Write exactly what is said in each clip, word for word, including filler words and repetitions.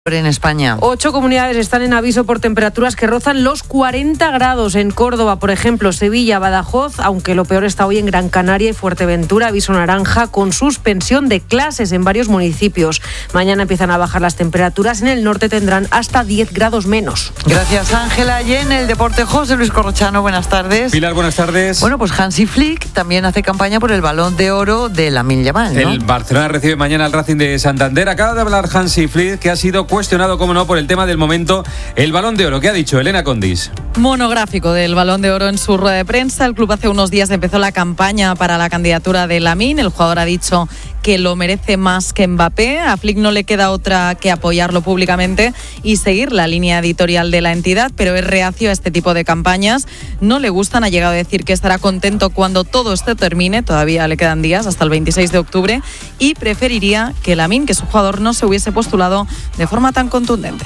En España. Ocho comunidades están en aviso por temperaturas que rozan los cuarenta grados. En Córdoba, por ejemplo, Sevilla, Badajoz, aunque lo peor está hoy en Gran Canaria y Fuerteventura, aviso naranja con suspensión de clases en varios municipios. Mañana empiezan a bajar las temperaturas. En el norte tendrán hasta diez grados menos. Gracias, Ángela. Y en el deporte, José Luis Corrochano, buenas tardes. Pilar, buenas tardes. Bueno, pues Hansi Flick también hace campaña por el Balón de Oro de Lamine Yamal, ¿no? El Barcelona recibe mañana al Racing de Santander. Acaba de hablar Hansi Flick, que ha sido cuestionado, como no, por el tema del momento, el Balón de Oro. ¿Qué ha dicho Elena Condis? Monográfico del Balón de Oro en su rueda de prensa. El club hace unos días empezó la campaña para la candidatura de Lamine. El jugador ha dicho que lo merece más que Mbappé. A Flick no le queda otra que apoyarlo públicamente y seguir la línea editorial de la entidad, pero es reacio a este tipo de campañas. No le gustan. Ha llegado a decir que estará contento cuando todo esto termine. Todavía le quedan días hasta el veintiséis de octubre y preferiría que Lamine, que su jugador, no se hubiese postulado de forma tan contundente.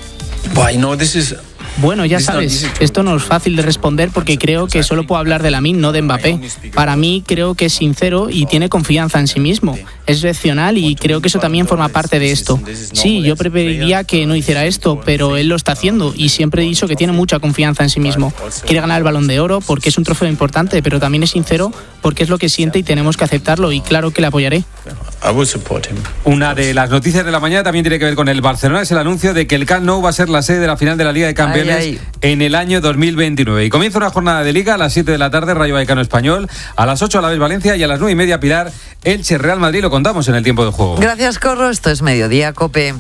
Bueno, ya sabes, esto no es fácil de responder porque creo que solo puedo hablar de Lamine, no de Mbappé. Para mí creo que es sincero y tiene confianza en sí mismo. Es racional y creo que eso también forma parte de esto. Sí, yo preferiría que no hiciera esto, pero él lo está haciendo y siempre he dicho que tiene mucha confianza en sí mismo. Quiere ganar el Balón de Oro porque es un trofeo importante, pero también es sincero porque es lo que siente y tenemos que aceptarlo, y claro que le apoyaré. Una de las noticias de la mañana también tiene que ver con el Barcelona. Es el anuncio de que el Camp Nou va a ser la sede de la final de la Liga de Campeones ay, ay. en el año dos mil veintinueve. Y comienza una jornada de Liga a las siete de la tarde, Rayo Vallecano Español, a las ocho a la vez Valencia y a las nueve y media Pilar, Elche Real Madrid. Lo contamos en el tiempo de juego. Gracias, Corro. Esto es Mediodía Cope.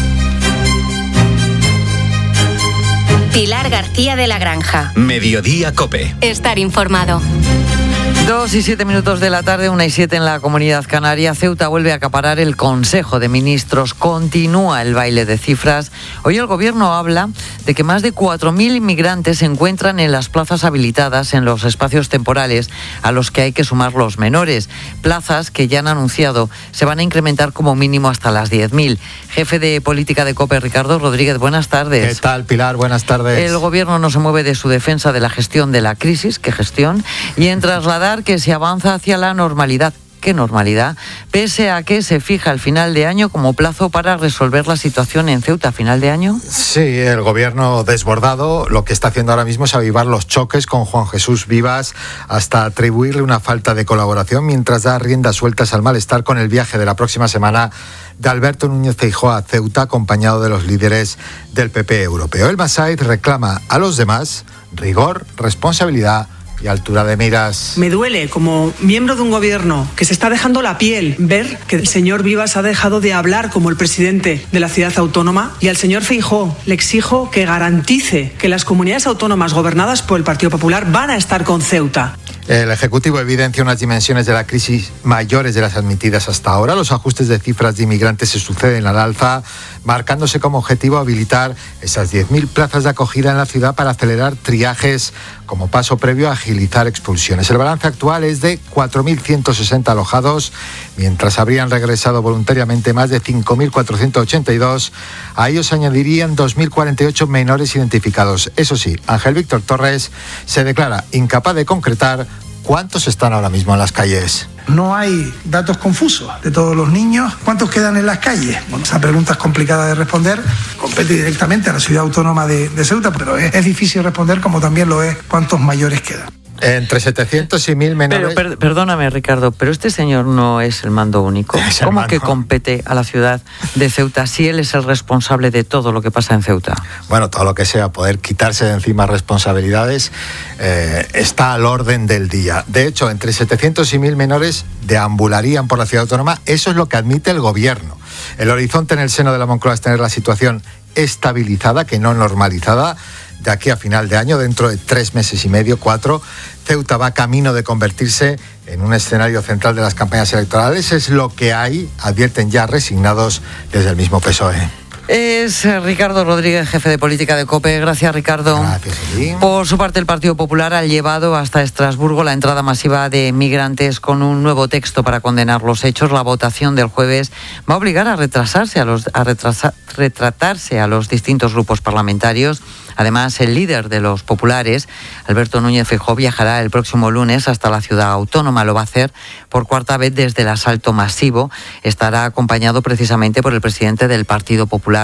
Pilar García de la Granja. Mediodía Cope. Estar informado. Dos y siete minutos de la tarde, una y siete en la Comunidad Canaria. Ceuta vuelve a acaparar el Consejo de Ministros. Continúa el baile de cifras. Hoy el Gobierno habla de que más de cuatro mil inmigrantes se encuentran en las plazas habilitadas en los espacios temporales, a los que hay que sumar los menores. Plazas que ya han anunciado se van a incrementar como mínimo hasta las diez mil. Jefe de Política de COPE, Ricardo Rodríguez, buenas tardes. ¿Qué tal, Pilar? Buenas tardes. El Gobierno no se mueve de su defensa de la gestión de la crisis, ¿qué gestión? Y en trasladar que se avanza hacia la normalidad. ¿Qué normalidad? Pese a que se fija el final de año como plazo para resolver la situación en Ceuta. ¿Final de año? Sí, el Gobierno desbordado lo que está haciendo ahora mismo es avivar los choques con Juan Jesús Vivas hasta atribuirle una falta de colaboración, mientras da riendas sueltas al malestar con el viaje de la próxima semana de Alberto Núñez Feijóo a Ceuta, acompañado de los líderes del P P europeo. El Massaid reclama a los demás rigor, responsabilidad y altura de miras. Me duele, como miembro de un gobierno que se está dejando la piel, ver que el señor Vivas ha dejado de hablar como el presidente de la ciudad autónoma, y al señor Feijóo le exijo que garantice que las comunidades autónomas gobernadas por el Partido Popular van a estar con Ceuta. El Ejecutivo evidencia unas dimensiones de la crisis mayores de las admitidas hasta ahora. Los ajustes de cifras de inmigrantes se suceden al alza, marcándose como objetivo habilitar esas diez mil plazas de acogida en la ciudad para acelerar triajes como paso previo a agilizar expulsiones. El balance actual es de cuatro mil ciento sesenta alojados, mientras habrían regresado voluntariamente más de cinco mil cuatrocientos ochenta y dos. A ellos se añadirían dos mil cuarenta y ocho menores identificados. Eso sí, Ángel Víctor Torres se declara incapaz de concretar cuántos están ahora mismo en las calles. No hay datos confusos de todos los niños. ¿Cuántos quedan en las calles? Bueno, esa pregunta es complicada de responder. Compete directamente a la ciudad autónoma de, de Ceuta, pero es, es difícil responder, como también lo es cuántos mayores quedan. Entre setecientos y mil menores. Pero, per, perdóname, Ricardo, pero este señor no es el mando único. ¿Cómo mando? Que compete a la ciudad de Ceuta si él es el responsable de todo lo que pasa en Ceuta? Bueno, todo lo que sea poder quitarse de encima responsabilidades eh, está al orden del día. De hecho, entre setecientos y mil menores deambularían por la ciudad autónoma. Eso es lo que admite el Gobierno. El horizonte en el seno de la Moncloa es tener la situación estabilizada, que no normalizada, de aquí a final de año. Dentro de tres meses y medio, cuatro, Ceuta va camino de convertirse en un escenario central de las campañas electorales. Es lo que hay, advierten ya resignados desde el mismo P S O E. Es Ricardo Rodríguez, jefe de política de COPE. Gracias, Ricardo. Gracias, Eli. Por su parte, el Partido Popular ha llevado hasta Estrasburgo la entrada masiva de migrantes con un nuevo texto para condenar los hechos. La votación del jueves va a obligar a retrasarse a los a retrasar, retratarse a los distintos grupos parlamentarios. Además, el líder de los populares, Alberto Núñez Feijóo, viajará el próximo lunes hasta la ciudad autónoma. Lo va a hacer por cuarta vez desde el asalto masivo. Estará acompañado precisamente por el presidente del Partido Popular,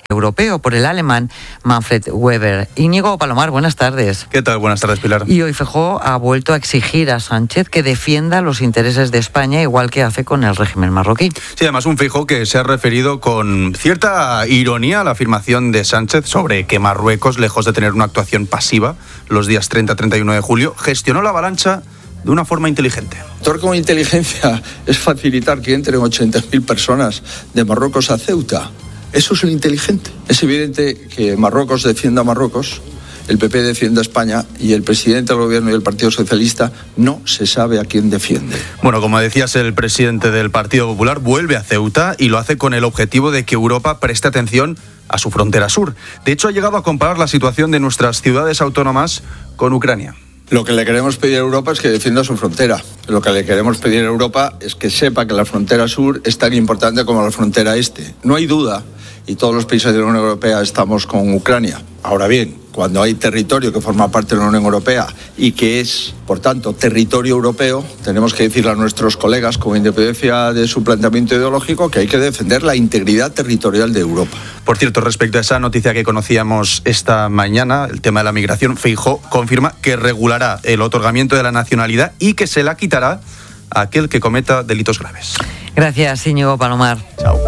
europeo por el alemán Manfred Weber. Íñigo Palomar, buenas tardes. ¿Qué tal? Buenas tardes, Pilar. Y hoy Feijóo ha vuelto a exigir a Sánchez que defienda los intereses de España, igual que hace con el régimen marroquí. Sí, además un Feijóo que se ha referido con cierta ironía a la afirmación de Sánchez sobre que Marruecos, lejos de tener una actuación pasiva los días treinta a treinta y uno de julio, gestionó la avalancha de una forma inteligente. Actuar con inteligencia es facilitar que entren ochenta mil personas de Marruecos a Ceuta. Eso es lo inteligente. Es evidente que Marruecos defienda a Marruecos, el P P defiende a España y el presidente del gobierno y el Partido Socialista no se sabe a quién defiende. Bueno, como decías, el presidente del Partido Popular vuelve a Ceuta y lo hace con el objetivo de que Europa preste atención a su frontera sur. De hecho, ha llegado a comparar la situación de nuestras ciudades autónomas con Ucrania. Lo que le queremos pedir a Europa es que defienda su frontera. Lo que le queremos pedir a Europa es que sepa que la frontera sur es tan importante como la frontera este. No hay duda, y todos los países de la Unión Europea estamos con Ucrania. Ahora bien, cuando hay territorio que forma parte de la Unión Europea y que es, por tanto, territorio europeo, tenemos que decirle a nuestros colegas, con independencia de su planteamiento ideológico, que hay que defender la integridad territorial de Europa. Por cierto, respecto a esa noticia que conocíamos esta mañana, el tema de la migración, Feijóo confirma que regulará el otorgamiento de la nacionalidad y que se la quitará a aquel que cometa delitos graves. Gracias, Íñigo Palomar. Chao.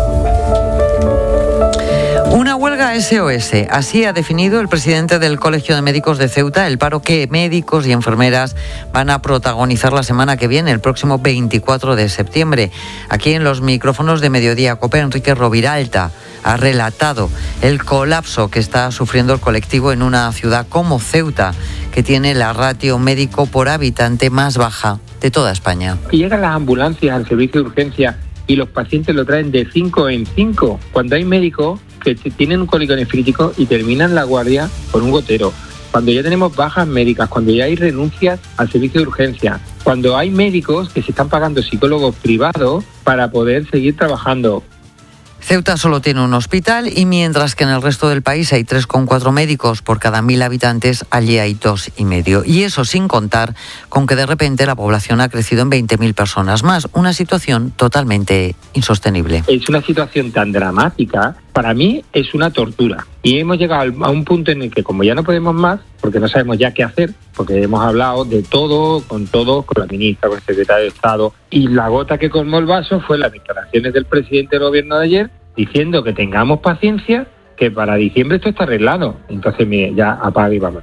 Una huelga S O S, así ha definido el presidente del Colegio de Médicos de Ceuta el paro que médicos y enfermeras van a protagonizar la semana que viene, el próximo veinticuatro de septiembre. Aquí en los micrófonos de Mediodía Cope, Enrique Roviralta ha relatado el colapso que está sufriendo el colectivo en una ciudad como Ceuta, que tiene la ratio médico por habitante más baja de toda España. Y llegan las ambulancias al servicio de urgencia y los pacientes lo traen de cinco en cinco, cuando hay médicos que tienen un cólico nefrítico y terminan la guardia con un gotero. Cuando ya tenemos bajas médicas, cuando ya hay renuncias al servicio de urgencia, cuando hay médicos que se están pagando psicólogos privados para poder seguir trabajando. Ceuta solo tiene un hospital y mientras que en el resto del país hay tres coma cuatro médicos por cada mil habitantes, allí hay dos y medio. Y eso sin contar con que de repente la población ha crecido en veinte mil personas más. Una situación totalmente insostenible. Es una situación tan dramática, para mí es una tortura. Y hemos llegado a un punto en el que, como ya no podemos más, porque no sabemos ya qué hacer, porque hemos hablado de todo, con todo, con la ministra, con el secretario de Estado, y la gota que colmó el vaso fue las declaraciones del presidente del gobierno de ayer, diciendo que tengamos paciencia, que para diciembre esto está arreglado. Entonces, mire, ya apaga y vámonos.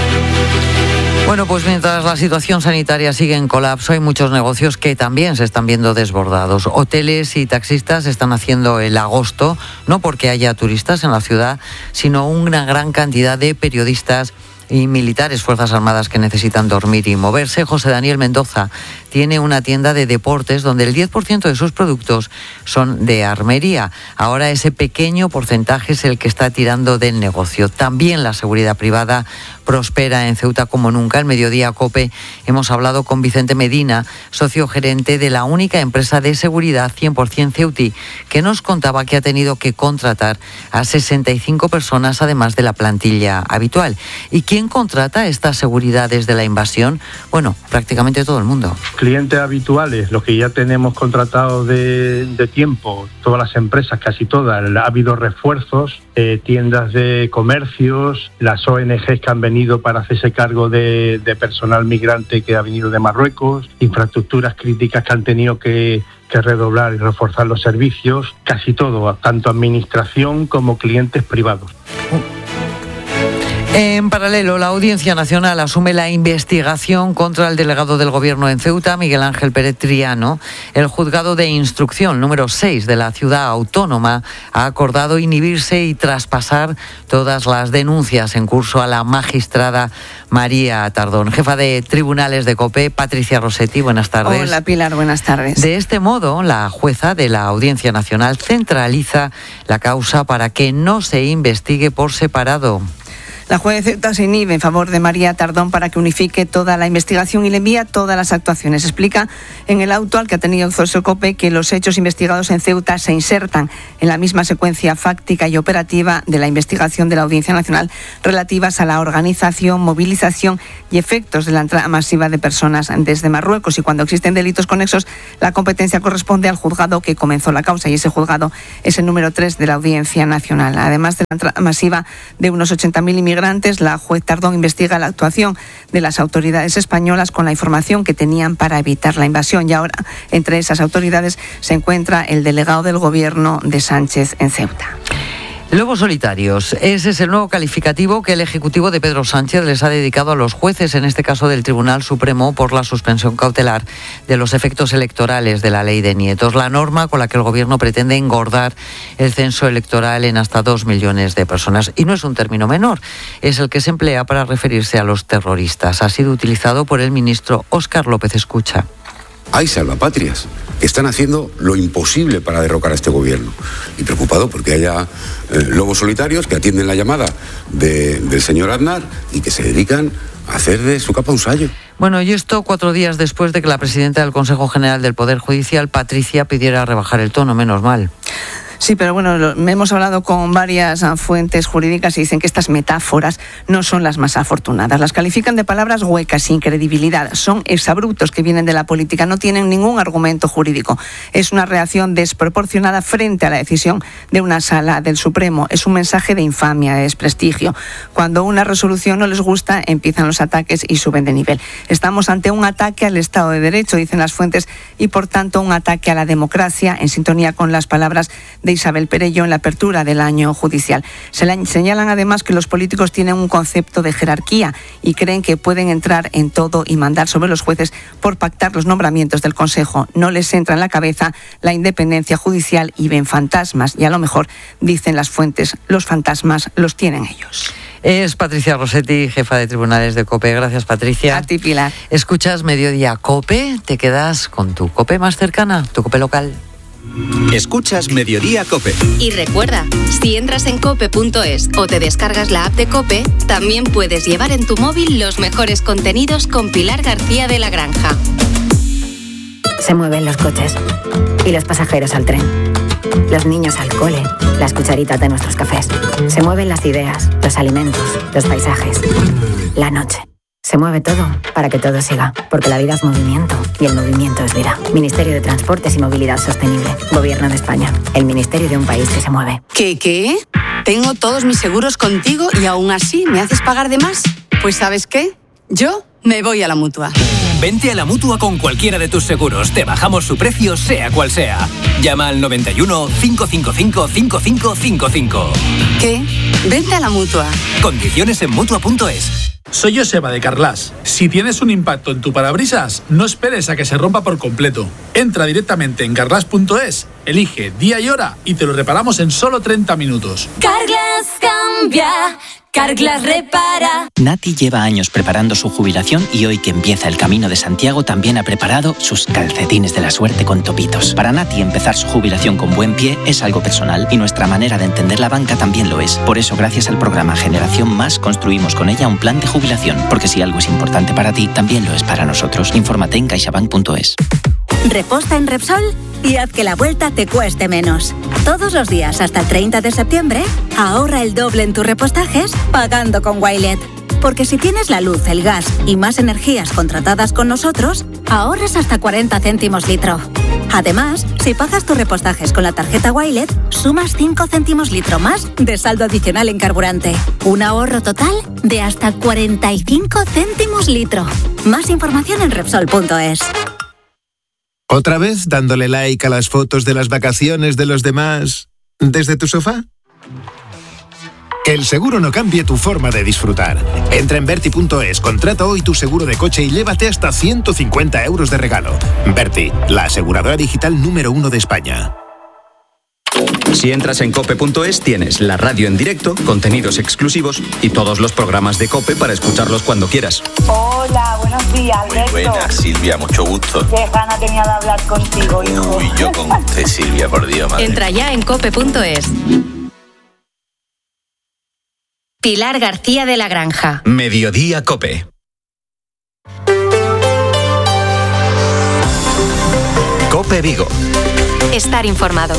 Bueno, pues mientras la situación sanitaria sigue en colapso, hay muchos negocios que también se están viendo desbordados. Hoteles y taxistas están haciendo el agosto, no porque haya turistas en la ciudad, sino una gran cantidad de periodistas y militares, Fuerzas Armadas, que necesitan dormir y moverse. José Daniel Mendoza tiene una tienda de deportes donde el diez por ciento de sus productos son de armería. Ahora ese pequeño porcentaje es el que está tirando del negocio. También la seguridad privada prospera en Ceuta como nunca. El Mediodía Cope hemos hablado con Vicente Medina, socio gerente de la única empresa de seguridad cien por ciento ceutí, que nos contaba que ha tenido que contratar a sesenta y cinco personas además de la plantilla habitual. ¿Y quién contrata esta seguridad desde la invasión? Bueno, prácticamente todo el mundo. Clientes habituales, los que ya tenemos contratados de, de tiempo, todas las empresas, casi todas, ha habido refuerzos, eh, tiendas de comercios, las O N Ges que han venido para hacerse cargo de, de personal migrante que ha venido de Marruecos, infraestructuras críticas que han tenido que, que redoblar y reforzar los servicios, casi todo, tanto administración como clientes privados. En paralelo, la Audiencia Nacional asume la investigación contra el delegado del Gobierno en Ceuta, Miguel Ángel Pérez Triano. El juzgado de instrucción número seis de la ciudad autónoma ha acordado inhibirse y traspasar todas las denuncias en curso a la magistrada María Tardón. Jefa de Tribunales de COPE, Patricia Rossetti, buenas tardes. Hola Pilar, buenas tardes. De este modo, la jueza de la Audiencia Nacional centraliza la causa para que no se investigue por separado. La juez de Ceuta se inhibe en favor de María Tardón para que unifique toda la investigación y le envía todas las actuaciones. Explica en el auto al que ha tenido acceso COPE que los hechos investigados en Ceuta se insertan en la misma secuencia fáctica y operativa de la investigación de la Audiencia Nacional relativas a la organización, movilización y efectos de la entrada masiva de personas desde Marruecos. Y cuando existen delitos conexos, la competencia corresponde al juzgado que comenzó la causa, y ese juzgado es el número tres de la Audiencia Nacional. Además de la entrada masiva de unos ochenta mil inmigrantes, la juez Tardón investiga la actuación de las autoridades españolas con la información que tenían para evitar la invasión. Y ahora, entre esas autoridades, se encuentra el delegado del Gobierno de Sánchez en Ceuta. Lobos solitarios. Ese es el nuevo calificativo que el Ejecutivo de Pedro Sánchez les ha dedicado a los jueces, en este caso del Tribunal Supremo, por la suspensión cautelar de los efectos electorales de la ley de nietos. La norma con la que el Gobierno pretende engordar el censo electoral en hasta dos millones de personas. Y no es un término menor, es el que se emplea para referirse a los terroristas. Ha sido utilizado por el ministro Óscar López Escucha. Hay salvapatrias que están haciendo lo imposible para derrocar a este gobierno. Y preocupado porque haya eh, lobos solitarios que atienden la llamada de, del señor Aznar y que se dedican a hacer de su capa un sayo. Bueno, y esto cuatro días después de que la presidenta del Consejo General del Poder Judicial, Patricia, pidiera rebajar el tono, menos mal. Sí, pero bueno, lo, hemos hablado con varias fuentes jurídicas y dicen que estas metáforas no son las más afortunadas. Las califican de palabras huecas, sin credibilidad. Son exabruptos que vienen de la política, no tienen ningún argumento jurídico. Es una reacción desproporcionada frente a la decisión de una sala del Supremo. Es un mensaje de infamia, de desprestigio. Cuando una resolución no les gusta, empiezan los ataques y suben de nivel. Estamos ante un ataque al Estado de Derecho, dicen las fuentes, y por tanto un ataque a la democracia, en sintonía con las palabras de Isabel Perello en la apertura del año judicial. Se le señalan además que los políticos tienen un concepto de jerarquía y creen que pueden entrar en todo y mandar sobre los jueces por pactar los nombramientos del Consejo. No les entra en la cabeza la independencia judicial y ven fantasmas. Y a lo mejor, dicen las fuentes, los fantasmas los tienen ellos. Es Patricia Rossetti, jefa de tribunales de COPE. Gracias, Patricia. A ti, Pilar. Escuchas Mediodía COPE, te quedas con tu COPE más cercana, tu COPE local. Escuchas Mediodía COPE. Y recuerda, si entras en cope punto es o te descargas la app de COPE, también puedes llevar en tu móvil los mejores contenidos con Pilar García de la Granja. Se mueven los coches y los pasajeros al tren, los niños al cole, las cucharitas de nuestros cafés. Se mueven las ideas, los alimentos, los paisajes, la noche. Se mueve todo para que todo siga, porque la vida es movimiento y el movimiento es vida. Ministerio de Transportes y Movilidad Sostenible. Gobierno de España. El ministerio de un país que se mueve. ¿Qué, qué? Tengo todos mis seguros contigo y aún así me haces pagar de más. Pues ¿sabes qué? Yo me voy a la Mutua. Vente a la Mutua con cualquiera de tus seguros. Te bajamos su precio, sea cual sea. Llama al noventa y uno, cinco cinco cinco, cinco cinco cinco cinco. ¿Qué? Vente a la Mutua. Condiciones en Mutua punto es. Soy Joseba de Carglass. Si tienes un impacto en tu parabrisas, no esperes a que se rompa por completo. Entra directamente en carglass punto es, elige día y hora y te lo reparamos en solo treinta minutos. Carglass cambia, Carglass repara. Nati lleva años preparando su jubilación y hoy que empieza el Camino de Santiago también ha preparado sus calcetines de la suerte con topitos. Para Nati empezar su jubilación con buen pie es algo personal y nuestra manera de entender la banca también lo es. Por eso, gracias al programa Generación Más, construimos con ella un plan de jubilación, porque si algo es importante para ti, también lo es para nosotros. Infórmate en caixabank punto es. Reposta en Repsol y haz que la vuelta te cueste menos. Todos los días hasta el treinta de septiembre, ahorra el doble en tus repostajes pagando con Wilet. Porque si tienes la luz, el gas y más energías contratadas con nosotros, ahorras hasta cuarenta céntimos litro. Además, si pagas tus repostajes con la tarjeta Wilet, sumas cinco céntimos litro más de saldo adicional en carburante. Un ahorro total de hasta cuarenta y cinco céntimos litro. Más información en Repsol punto es. ¿Otra vez dándole like a las fotos de las vacaciones de los demás desde tu sofá? Que el seguro no cambie tu forma de disfrutar. Entra en Berti punto es, contrata hoy tu seguro de coche y llévate hasta ciento cincuenta euros de regalo. Berti, la aseguradora digital número uno de España. Si entras en cope punto es, tienes la radio en directo, contenidos exclusivos y todos los programas de COPE para escucharlos cuando quieras. Hola, buenos días, Alberto. Muy buenas, Silvia, mucho gusto. Qué gana tenía de hablar contigo, hijo. Uy, yo con usted, Silvia, por Dios, madre. Entra ya en cope punto es. Pilar García de la Granja. Mediodía COPE. COPE Vigo. Estar informado.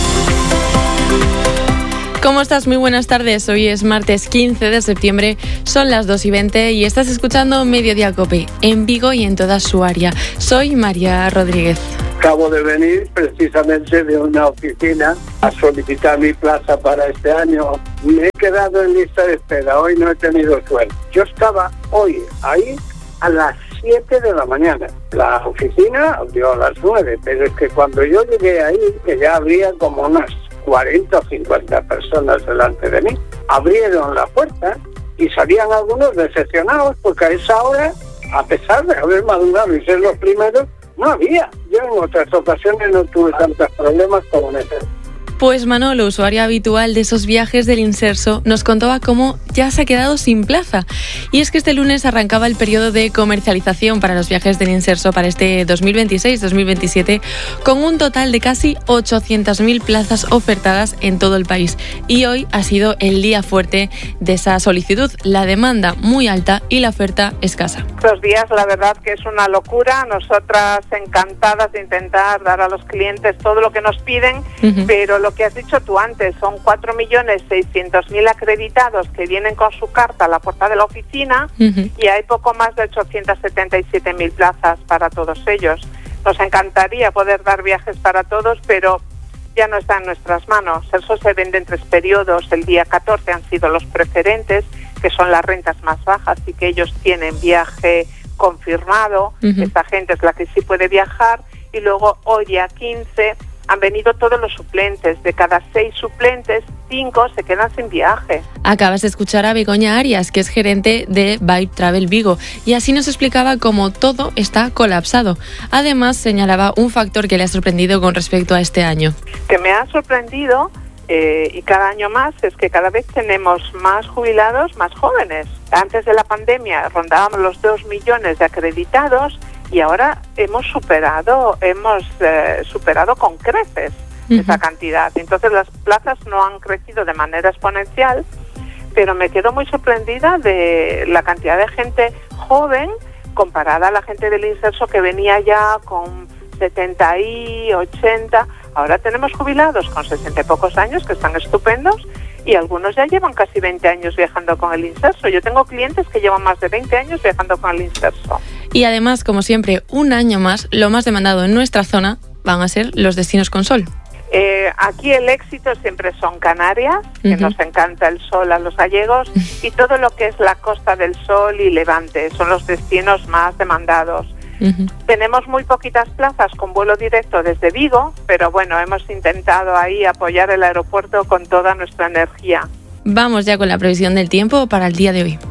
¿Cómo estás? Muy buenas tardes. Hoy es martes quince de septiembre, son las dos y veinte y estás escuchando Mediodía COPE en Vigo y en toda su área. Soy María Rodríguez. Acabo de venir precisamente de una oficina a solicitar mi plaza para este año. Me he quedado en lista de espera, hoy no he tenido suerte. Yo estaba hoy ahí a las siete de la mañana. La oficina abrió a las nueve, pero es que cuando yo llegué ahí, que ya habría como unas cuarenta o cincuenta personas delante de mí, abrieron la puerta y salían algunos decepcionados porque a esa hora, a pesar de haber madurado y ser los primeros, no había. Yo en otras ocasiones no tuve tantos problemas como en este. Pues Manolo, usuario habitual de esos viajes del Inserso, nos contaba cómo ya se ha quedado sin plaza. Y es que este lunes arrancaba el periodo de comercialización para los viajes del Inserso para este dos mil veintiséis dos mil veintisiete, con un total de casi ochocientas mil plazas ofertadas en todo el país. Y hoy ha sido el día fuerte de esa solicitud, la demanda muy alta y la oferta escasa. Estos días la verdad que es una locura, nosotras encantadas de intentar dar a los clientes todo lo que nos piden, uh-huh. pero lo que has dicho tú antes, son cuatro millones seiscientos mil acreditados que vienen con su carta a la puerta de la oficina, uh-huh. y hay poco más de ochocientas setenta y siete mil plazas para todos ellos. Nos encantaría poder dar viajes para todos, pero ya no está en nuestras manos. Eso se vende en tres periodos. El día catorce han sido los preferentes, que son las rentas más bajas y que ellos tienen viaje confirmado. Uh-huh. Esta gente es la que sí puede viajar. Y luego hoy día quince han venido todos los suplentes. De cada seis suplentes, cinco se quedan sin viaje. Acabas de escuchar a Begoña Arias, que es gerente de Vibe Travel Vigo, y así nos explicaba cómo todo está colapsado. Además, señalaba un factor que le ha sorprendido con respecto a este año. Que me ha sorprendido, eh, y cada año más, es que cada vez tenemos más jubilados más jóvenes. Antes de la pandemia rondábamos los dos millones de acreditados, y ahora hemos superado, hemos eh, superado con creces uh-huh. esa cantidad. Entonces las plazas no han crecido de manera exponencial, pero me quedo muy sorprendida de la cantidad de gente joven comparada a la gente del Inserso que venía ya con setenta y ochenta. Ahora tenemos jubilados con sesenta y pocos años que están estupendos, y algunos ya llevan casi veinte años viajando con el Inserso. Yo tengo clientes que llevan más de veinte años viajando con el Inserso. Y además, como siempre, un año más, lo más demandado en nuestra zona van a ser los destinos con sol. Eh, aquí el éxito siempre son Canarias, que uh-huh. nos encanta el sol a los gallegos, y todo lo que es la Costa del Sol y Levante son los destinos más demandados. Uh-huh. Tenemos muy poquitas plazas con vuelo directo desde Vigo, pero bueno, hemos intentado ahí apoyar el aeropuerto con toda nuestra energía. Vamos ya con la previsión del tiempo para el día de hoy.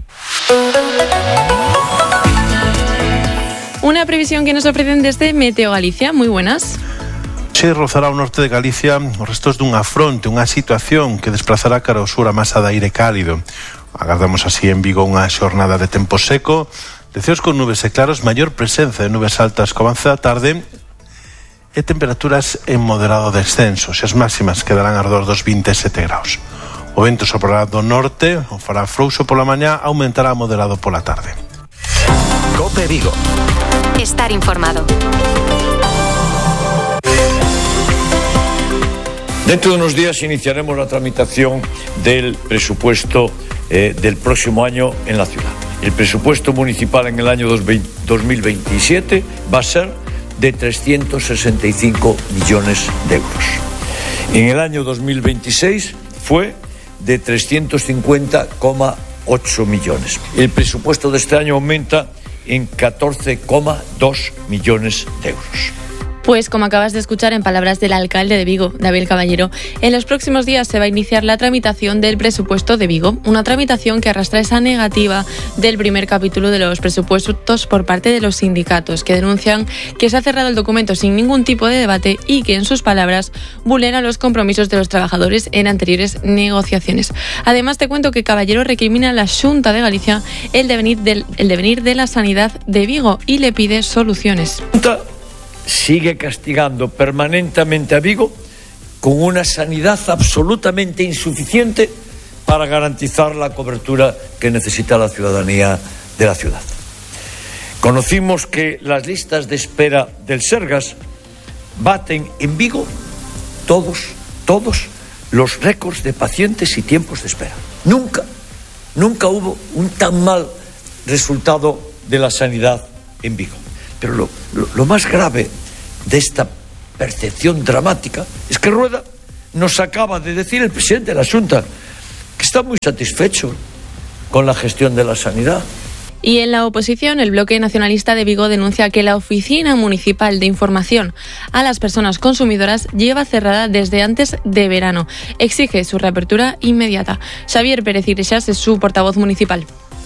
Una previsión que nos ofrecen desde Meteo Galicia. Muy buenas. Che rozará o norte de Galicia os restos dunha fronte, unha situación que desplazará cara ao sur a masa de aire cálido. Agardamos así en Vigo unha xornada de tempo seco, de ceos con nubes e claros, maior presenza de nubes altas co avance da tarde e temperaturas en moderado descenso. As máximas quedarán alrededor dos vinte e sete graus. O vento soprará do norte, o fará frouxo pola mañá, aumentará moderado pola tarde. COPE Vigo. Estar informado. Dentro de unos días iniciaremos la tramitación del presupuesto eh, del próximo año en la ciudad. El presupuesto municipal en el año dos mil veintisiete va a ser de trescientos sesenta y cinco millones de euros. En el año dos mil veintiséis fue de trescientos cincuenta coma ocho millones. El presupuesto de este año aumenta en catorce coma dos millones de euros. Pues como acabas de escuchar en palabras del alcalde de Vigo, David Caballero, en los próximos días se va a iniciar la tramitación del presupuesto de Vigo, una tramitación que arrastra esa negativa del primer capítulo de los presupuestos por parte de los sindicatos, que denuncian que se ha cerrado el documento sin ningún tipo de debate y que, en sus palabras, vulnera los compromisos de los trabajadores en anteriores negociaciones. Además, te cuento que Caballero recrimina a la Xunta de Galicia el devenir, del, el devenir de la sanidad de Vigo y le pide soluciones. Sigue castigando permanentemente a Vigo con una sanidad absolutamente insuficiente para garantizar la cobertura que necesita la ciudadanía de la ciudad. Conocimos que las listas de espera del Sergas baten en Vigo todos, todos los récords de pacientes y tiempos de espera. Nunca, nunca hubo un tan mal resultado de la sanidad en Vigo. Pero lo, lo, lo más grave de esta percepción dramática es que Rueda nos acaba de decir, el presidente de la Xunta, que está muy satisfecho con la gestión de la sanidad. Y en la oposición, el Bloque Nacionalista de Vigo denuncia que la Oficina Municipal de Información a las Personas Consumidoras lleva cerrada desde antes de verano. Exige su reapertura inmediata. Xavier Pérez Iglesias es su portavoz municipal.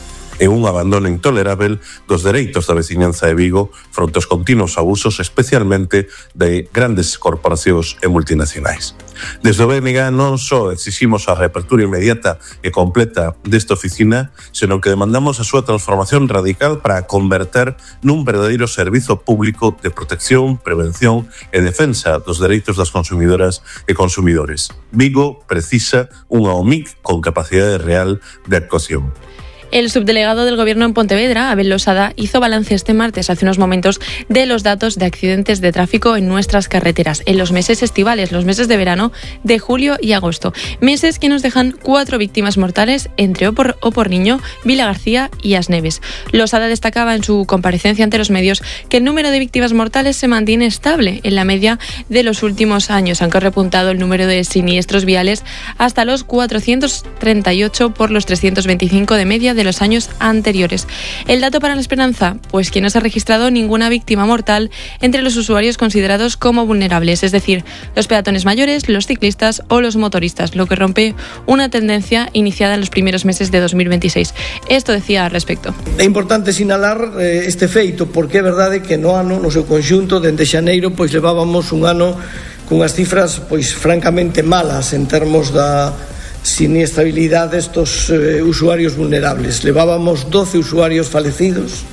É un abandono intolerável dos dereitos da veciñanza de Vigo fronte aos continuos abusos, especialmente de grandes corporacións e multinacionais. Desde o B N G non só exiximos a reapertura inmediata e completa desta oficina, senón que demandamos a súa transformación radical para converter nun verdadeiro servizo público de protección, prevención e defensa dos dereitos das consumidoras e consumidores. Vigo precisa unha O M I C con capacidade real de actuación. El subdelegado del Gobierno en Pontevedra, Abel Losada, hizo balance este martes, hace unos momentos, de los datos de accidentes de tráfico en nuestras carreteras en los meses estivales, los meses de verano de julio y agosto. Meses que nos dejan cuatro víctimas mortales entre Opor, Oporriño, Vila García y As Neves. Losada destacaba en su comparecencia ante los medios que el número de víctimas mortales se mantiene estable en la media de los últimos años, aunque ha repuntado el número de siniestros viales hasta los cuatrocientos treinta y ocho por los trescientos veinticinco de media de los años anteriores. El dato para la esperanza, pues que no se ha registrado ninguna víctima mortal entre los usuarios considerados como vulnerables, es decir, los peatones mayores, los ciclistas o los motoristas, lo que rompe una tendencia iniciada en los primeros meses de dos mil veintiséis. Esto decía al respecto. É importante sinalar eh, este feito, porque é verdade que no ano, no seu conxunto, dende xaneiro, pois levábamos un ano cunhas cifras pois francamente malas en termos da siniestabilidade destos eh, usuarios vulnerables. Levábamos doce usuarios falecidos,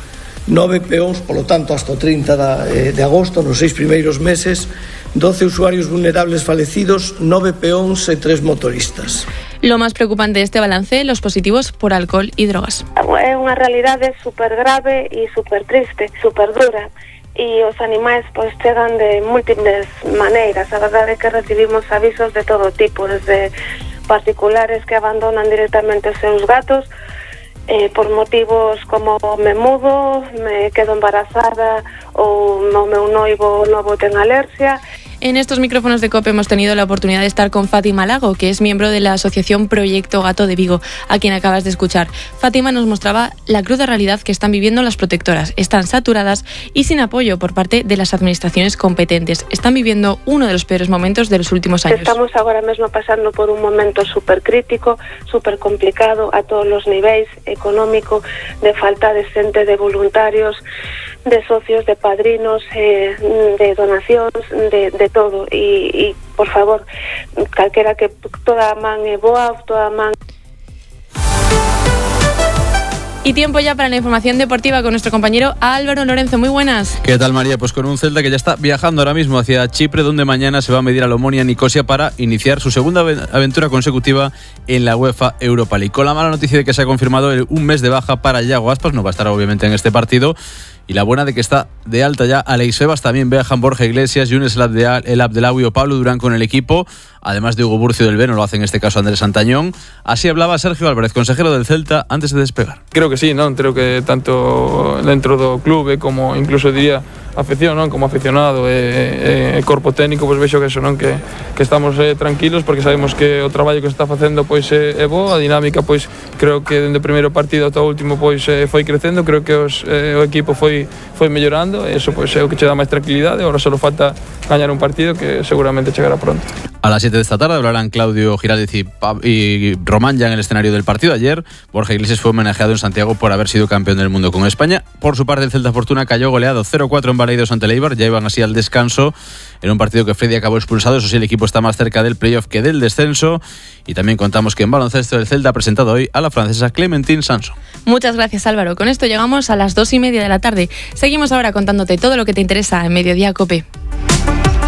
nove peóns, polo tanto, hasta o trinta de agosto, nos seis primeiros meses, doce usuarios vulnerables falecidos, nove peóns e tres motoristas. Lo más preocupante de este balance, los positivos por alcohol y drogas. É unha realidade super grave e super triste, super dura. E os animais pois chegan de múltiples maneiras. A verdade é que recibimos avisos de todo tipo, desde particulares que abandonan directamente os seus gatos eh, por motivos como me mudo, me quedo embarazada ou o meu noivo novo ten alergia. En estos micrófonos de COPE hemos tenido la oportunidad de estar con Fátima Lago, que es miembro de la asociación Proyecto Gato de Vigo, a quien acabas de escuchar. Fátima nos mostraba la cruda realidad que están viviendo las protectoras. Están saturadas y sin apoyo por parte de las administraciones competentes. Están viviendo uno de los peores momentos de los últimos años. Estamos agora mesmo pasando por un momento super crítico, super complicado a todos os niveis, económico, de falta de xente, de voluntarios, de socios, de padrinos, eh, de donacións, de, de todo. E, e, por favor, calquera que toda a man é boa, toda a man... Y tiempo ya para la información deportiva con nuestro compañero Álvaro Lorenzo. Muy buenas. ¿Qué tal, María? Pues con un Celta que ya está viajando ahora mismo hacia Chipre, donde mañana se va a medir al Omonia Nicosia para iniciar su segunda aventura consecutiva en la UEFA Europa League. Con la mala noticia de que se ha confirmado un mes de baja para Yago Aspas, no va a estar obviamente en este partido. Y la buena de que está de alta ya Alex Febas, también viajan Borja Iglesias, Younes El Abdelawi o Pablo Durán con el equipo, además de Hugo Burcio del Beno, lo hace en este caso Andrés Santañón. Así hablaba Sergio Álvarez, consejero del Celta, antes de despegar. Creo que sí, non? Creo que tanto dentro do clube como incluso diría afección, non? Como aficionado e, e, e corpo técnico, pois vexo que eso, non? Que, que estamos eh, tranquilos porque sabemos que o traballo que se está facendo pois é, é bo, a dinámica pois creo que dende o primeiro partido ata o último pois eh, foi crecendo, creo que os, eh, o equipo foi foi mellorando, e eso pois é o que che dá máis tranquilidade. Agora só falta gañar un partido que seguramente chegará pronto. A las siete de esta tarde hablarán Claudio Giraldez y, y Román ya en el escenario del partido. Ayer Borja Iglesias fue homenajeado en Santiago por haber sido campeón del mundo con España. Por su parte, el Celta Fortuna cayó goleado cero cuatro en Baleidos ante el Eibar. Ya iban así al descanso en un partido que Freddy acabó expulsado. Eso sí, el equipo está más cerca del playoff que del descenso. Y también contamos que en baloncesto el Celta ha presentado hoy a la francesa Clémentine Sanson. Muchas gracias, Álvaro. Con esto llegamos a las dos y media de la tarde. Seguimos ahora contándote todo lo que te interesa en Mediodía COPE.